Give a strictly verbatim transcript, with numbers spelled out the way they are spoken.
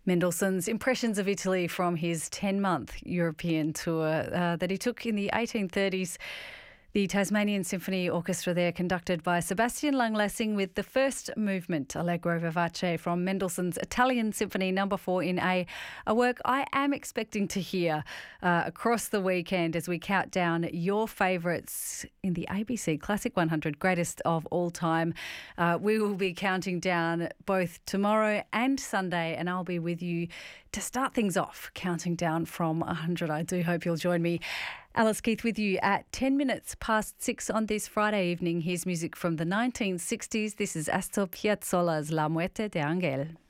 Mendelssohn's impressions of Italy from his ten-month European tour uh, that he took in the eighteen thirties. The Tasmanian Symphony Orchestra there, conducted by Sebastian Langlessing, with the first movement, Allegro Vivace, from Mendelssohn's Italian Symphony Number Four in A, a work I am expecting to hear uh, across the weekend as we count down your favourites in the A B C Classic one hundred Greatest of All Time. Uh, we will be counting down both tomorrow and Sunday, and I'll be with you to start things off, counting down from one hundred. I do hope you'll join me. Alice Keith with you at ten minutes past six on this Friday evening. Here's music from the nineteen sixties. This is Astor Piazzolla's La Muerte de Angel.